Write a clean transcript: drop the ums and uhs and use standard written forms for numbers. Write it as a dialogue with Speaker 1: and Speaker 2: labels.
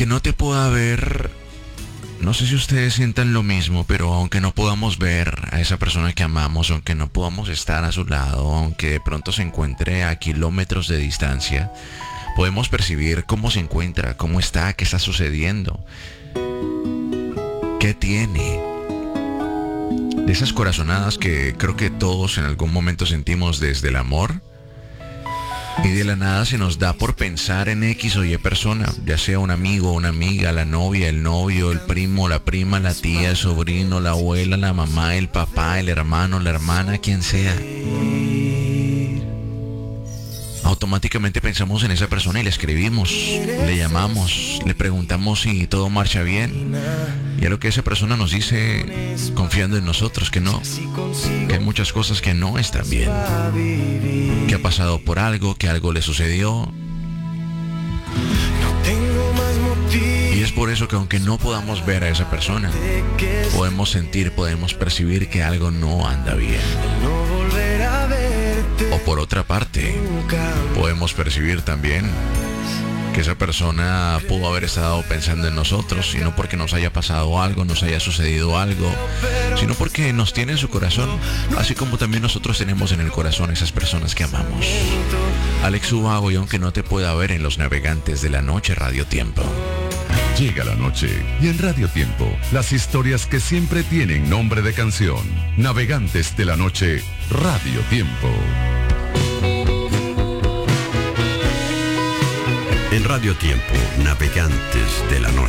Speaker 1: aunque no te pueda ver, no sé si ustedes sientan lo mismo, pero aunque no podamos ver a esa persona que amamos, aunque no podamos estar a su lado, aunque de pronto se encuentre a kilómetros de distancia, podemos percibir cómo se encuentra, cómo está, qué está sucediendo, qué tiene. De esas corazonadas que creo que todos en algún momento sentimos desde el amor. Y de la nada se nos da por pensar en X o Y persona, ya sea un amigo, una amiga, la novia, el novio, el primo, la prima, la tía, el sobrino, la abuela, la mamá, el papá, el hermano, la hermana, quien sea. Automáticamente pensamos en esa persona y le escribimos, le llamamos, le preguntamos si todo marcha bien. Y a lo que esa persona nos dice, confiando en nosotros, que no, que hay muchas cosas que no están bien, que ha pasado por algo, que algo le sucedió. Y es por eso que aunque no podamos ver a esa persona, podemos sentir, podemos percibir que algo no anda bien. O por otra parte, podemos percibir también que esa persona pudo haber estado pensando en nosotros, y no porque nos haya pasado algo, nos haya sucedido algo, sino porque nos tiene en su corazón, así como también nosotros tenemos en el corazón esas personas que amamos. Alex Ubago, y aunque no te pueda ver, en Los Navegantes de la Noche, Radio Tiempo.
Speaker 2: Llega la noche y en Radio Tiempo, las historias que siempre tienen nombre de canción. Navegantes de la Noche, Radio Tiempo.
Speaker 3: En Radio Tiempo, Navegantes de la Noche.